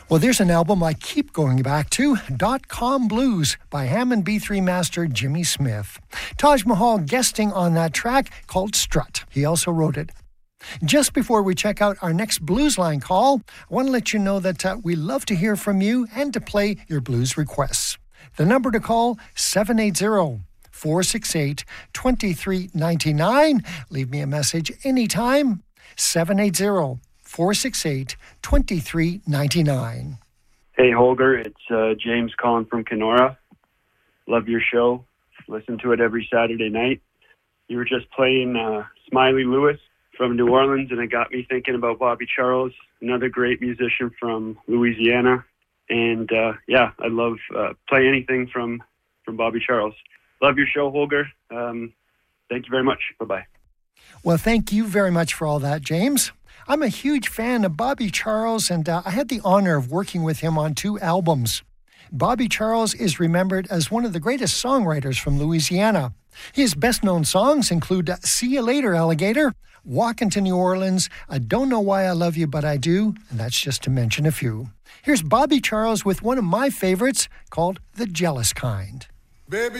Well, there's an album I keep going back to, .com Blues by Hammond B3 master Jimmy Smith. Taj Mahal guesting on that track called Strut. He also wrote it. Just before we check out our next Blues Line call, I want to let you know that we love to hear from you and to play your blues requests. The number to call, 780-468-2399. Leave me a message anytime, 780-468-2399. Hey, Holger, it's James calling from Kenora. Love your show. Listen to it every Saturday night. You were just playing Smiley Lewis from New Orleans, and it got me thinking about Bobby Charles, another great musician from Louisiana. And, I love play anything from Bobby Charles. Love your show, Holger. Thank you very much. Bye-bye. Well, thank you very much for all that, James. I'm a huge fan of Bobby Charles, and I had the honor of working with him on 2 albums. Bobby Charles is remembered as one of the greatest songwriters from Louisiana. His best-known songs include See You Later, Alligator, Walkin' to New Orleans, I Don't Know Why I Love You, But I Do, and that's just to mention a few. Here's Bobby Charles with one of my favorites called The Jealous Kind. Baby.